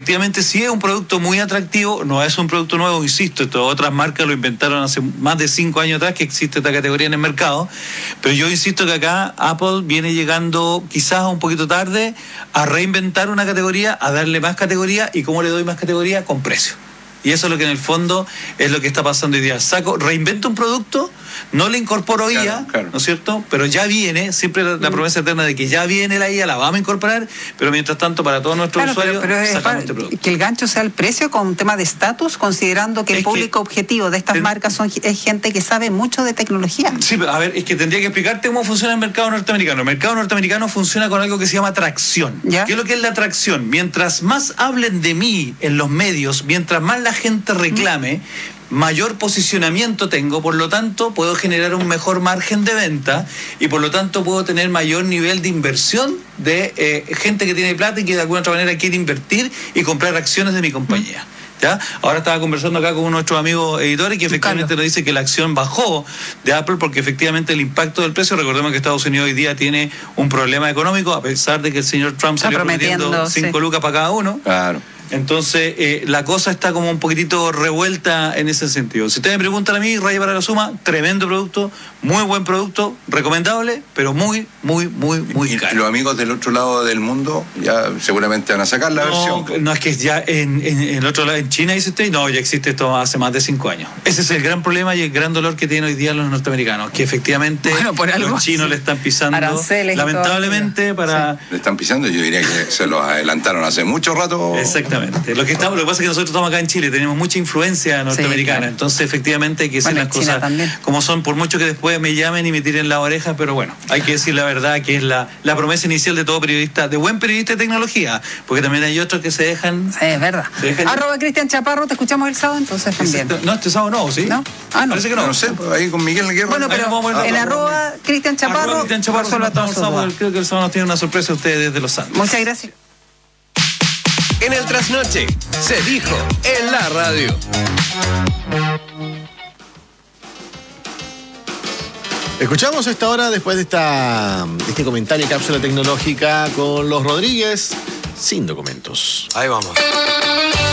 efectivamente sí es un producto muy atractivo, no es un producto nuevo, insisto, otras marcas lo inventaron hace más de 5 años atrás que existe esta categoría en el mercado, pero yo insisto que acá Apple viene llegando quizás un poquito tarde a reinventar una categoría, a darle más categoría. ¿Y cómo le doy más categoría? Con precio. Y eso es lo que en el fondo es lo que está pasando hoy día. Reinvento un producto, no le incorporo IA, claro. ¿No es cierto? Pero ya viene, siempre la promesa eterna de que ya viene la IA, la vamos a incorporar, pero mientras tanto para todos nuestros usuarios sacamos este producto. Que el gancho sea el precio con un tema de estatus, considerando que el público objetivo de estas marcas es gente que sabe mucho de tecnología. Sí, pero a ver, es que tendría que explicarte cómo funciona el mercado norteamericano. El mercado norteamericano funciona con algo que se llama tracción. ¿Ya? ¿Qué es lo que es la tracción? Mientras más hablen de mí en los medios, mientras más la gente reclame, mayor posicionamiento tengo, por lo tanto puedo generar un mejor margen de venta y por lo tanto puedo tener mayor nivel de inversión de gente que tiene plata y que de alguna otra manera quiere invertir y comprar acciones de mi compañía. ¿Ya? Ahora estaba conversando acá con uno de nuestros amigos editores que efectivamente nos dice que la acción bajó de Apple porque efectivamente el impacto del precio, recordemos que Estados Unidos hoy día tiene un problema económico, a pesar de que el señor Trump salió prometiendo 5 lucas para cada uno. Claro. Entonces, la cosa está como un poquitito revuelta en ese sentido. Si ustedes me preguntan a mí, Raya para la Suma, tremendo producto, muy buen producto, recomendable, pero muy caro. Y los amigos del otro lado del mundo ya seguramente van a sacar la versión. No, es que ya en el otro lado, en China, dice usted, no, ya existe esto hace más de 5 años. Ese es el gran problema y el gran dolor que tienen hoy día los norteamericanos, que efectivamente los chinos le están pisando, lamentablemente, para... Le están pisando, yo diría que se los adelantaron hace mucho rato. Exactamente. Lo que pasa es que nosotros estamos acá en Chile, tenemos mucha influencia norteamericana, claro. Entonces efectivamente hay que decir las cosas como son, por mucho que después me llamen y me tiren la oreja, pero bueno, hay que decir la verdad, que es la promesa inicial de todo periodista, de buen periodista de tecnología, porque también hay otros que se dejan... Sí, es verdad. @Cristian Chaparro, te escuchamos el sábado entonces también. No, este sábado no, ¿sí? ¿No? No. Parece que no. No sé, ahí con Miguel Guerra. Bueno, pero en @Cristian Chaparro, creo que el sábado nos tiene una sorpresa a ustedes desde Los Santos. Muchas gracias. En el Trasnoche se dijo en la radio. Escuchamos a esta hora después de este comentario y cápsula tecnológica con los Rodríguez sin documentos. Ahí vamos.